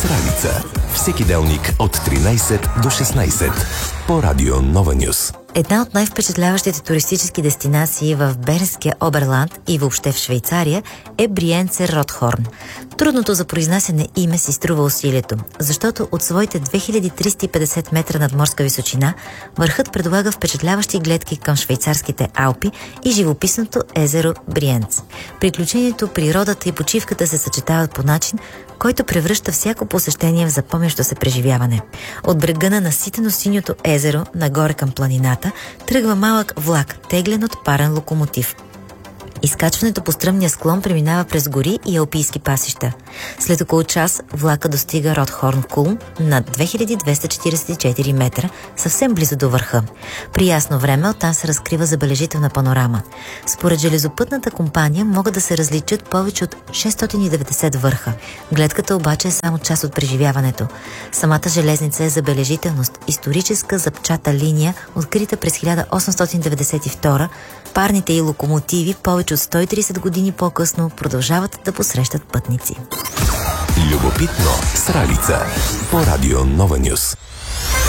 Сралица. Всеки делник от 13 до 16 по Радио Нова Нюс. Една от най-впечатляващите туристически дестинации в Бернския Оберланд и въобще в Швейцария е Бриенце-Ротхорн. Трудното за произнасяне име си струва усилието, защото от своите 2350 метра надморска височина върхът предлага впечатляващи гледки към швейцарските Алпи и живописното езеро Бриенц. Приключението, природата и почивката се съчетават по начин, който превръща всяко посещение в запомнящо се преживяване. От брега на наситено синьото езеро, нагоре към планината, тръгва малък влак, теглен от парен локомотив. Изкачването по стръмния склон преминава през гори и алпийски пасища. След около час влака достига Ротхорн-Кулм на 2244 метра, съвсем близо до върха. При ясно време оттам се разкрива забележителна панорама. Според железопътната компания могат да се различат повече от 690 върха. Гледката обаче е само част от преживяването. Самата железница е забележителност, историческа запчата линия, открита през 1892. Парните и локомотиви повече от 130 години по-късно продължават да посрещат пътници. Любопитно Сралица по Радио Нова Нюс.